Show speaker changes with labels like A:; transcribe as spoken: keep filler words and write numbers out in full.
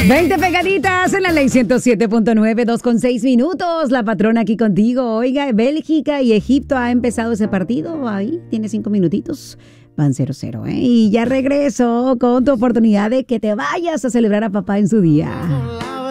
A: veinte pegaditas en la ley ciento siete punto nueve, dos con seis minutos. La patrona aquí contigo. Oiga, Bélgica y Egipto ha empezado ese partido. Ahí tiene cinco minutitos. Van cero cero, ¿eh? Y ya regreso con tu oportunidad de que te vayas a celebrar a papá en su día.